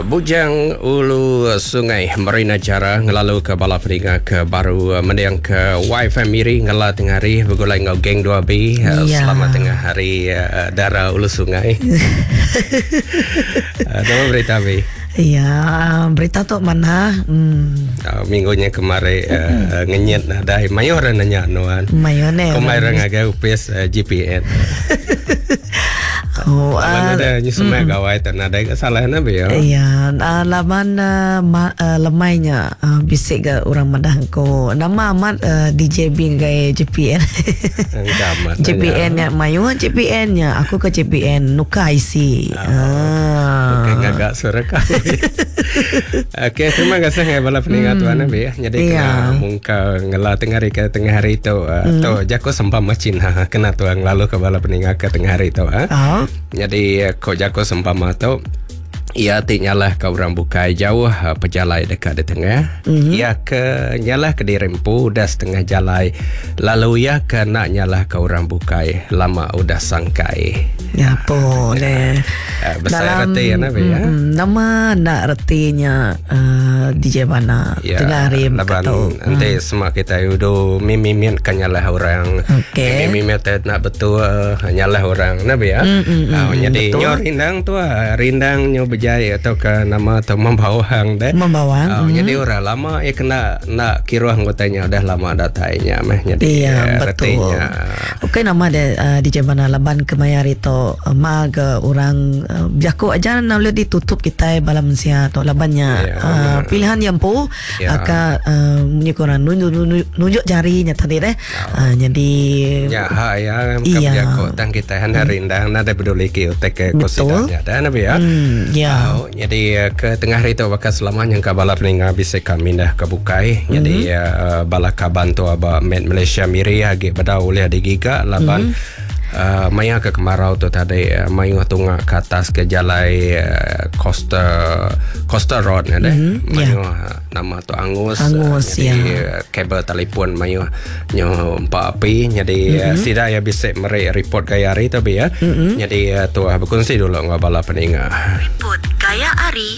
Bujang Ulu Sungai Marina Jara ngelalu ke bala peninga ke baru mendiang ke Wi-Fi Miri ngela tengah hari begulai ngau geng 2B. Selamat tengah hari Dara Ulu Sungai. Nama berita B. Ya, berita tu mana? Minggunya kemarin ngenyet ada mayor nanya nuan. Mayone. Kemarin agak upes GPN. Ada nyusumai gawai dan ada kesalahan apa ya? Iya, laban lemainya bisik ke orang Madang ko. Nama amat DJB gaya JPN. JPN-nya mayu JPN-nya. Aku ke JPN Nuka IC. Agak suara kau. Okey, terima kasih bala peningat tuan ya. Jadi kena mungka ngela tengah hari itu tu jako sempam macin kena tuang lalu ke bala peningat ke tengah hari itu Jadi ko jako sempam tu ia tinyalah ke orang bukai jauh pejalai dekat di tengah. Ia ke nyalah ke dirempu dah setengah jalai. Lalu ia ke nak nyalah ke orang bukai lama udah sangkai. Ya boleh. Besar reti ya nabi ya. Nama nak retinya DJ Bana tengah hari berkata. Nanti semua kita udah mimimin kan nyalah orang. Mimimin nak betul nyalah orang nabi ya. Jadi nyor rindang tu rindang nyo berjaya atau ke nama atau membawang deh. Membawang. Jadi orang lama ya kena nak kira anggotanya udah lama datanya meh. Jadi betul. Okey nama dia DJ Bana laban kemayari to mag orang jago aja nak boleh ditutup kita balam sia to labannya pilihan yang po aka nyukuran nunjuk jarinya tadi deh. Jadi ya jago tang kita hendak rindang nada peduli ki utek kosidanya dah nabi ya. Jadi ke tengah hari tu bakal selamanya ke bala peninga bisa kami dah ke bukai. Jadi bala kaban tu aba Malaysia Miri agi pada oleh di giga laban maya ke kemarau tu tadi mayu tunga ke atas ke jalai Costa Road ni deh. Mayu nama tu Angus jadi kabel telefon mayu nyo empat api jadi sida ya bisa meri report gaya hari tapi ya. Jadi tu berkongsi dulu ngabala peninga. Report gaya hari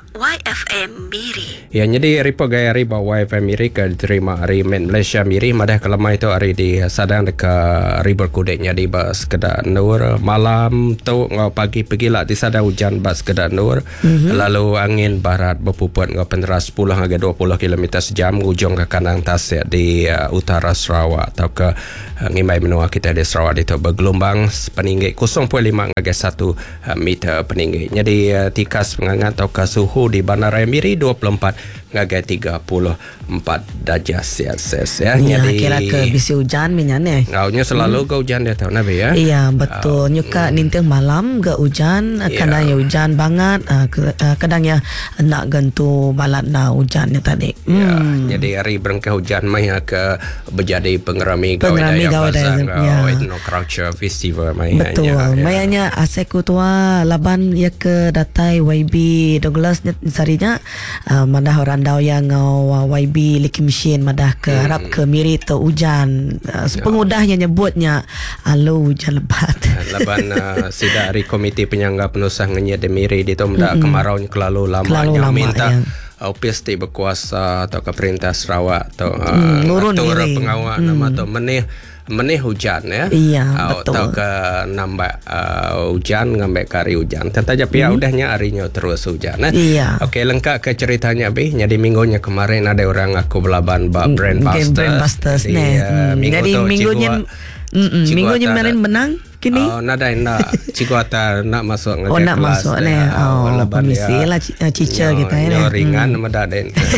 YFM Miri. Ya, jadi report gaya hari YFM Miri ke diterima hari Malaysia Miri madah kelemah itu hari di sadang dekat River Kudeknya di bas kedai nur malam tu ngau pagi pergilah di sadang hujan bas kedai nur lalu angin barat berpuput ngau penderas 10 hingga 20 km sejam ujung ke kanan tasik di utara Sarawak atau ke ngimai menua kita di Sarawak itu bergelombang peninggi 0.5 hingga 1 meter peninggi. Jadi tikas mengangat atau ke suhu di Bandar Miri 24 hingga 34 darjah Celsius ya. Jadi kira ke bisi hujan minyak ngaunya selalu ke hujan dia tahu nabi ya. Iya betul. Nyuka ninting malam ke hujan kadang ya hujan banget kadang ya nak gentu balat na hujannya tadi. Jadi hari berengkah hujan maya ke berjadi pengerami gawai daya Ethno Culture Festival maya. Betul. Mayanya aseku tua laban ya ke datai YB Douglas sarinya madah orang dau yang YB Liki Machine madah ke harap ke Miri tu hujan pengudahnya nyebutnya alu hujan lebat. Laban sida hari komiti penyangga penusah ngenya de Miri di tu mendak kemarau kelalu lamanya minta pasti berkuasa atau ke perintah Sarawak atau atur pengawal nama tu menih hujan ya. Betul. Atau ke nambah hujan ngambil kari hujan. Tetapi pihak udahnya harinya terus hujan. Okey lengkap ke ceritanya bi. Jadi minggunya kemarin ada orang aku belaban Brand Busters. Jadi minggunya kemarin menang kini. Nada nak cikgu atas nak masuk kelas. Nak masuk ni. Permisi lah cica kita ni. Ringan nada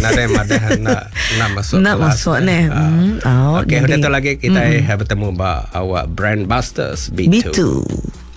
nak masuk kelas. Nak masuk ni. Okey, sudah tu lagi kita bertemu awak Brand Busters B2.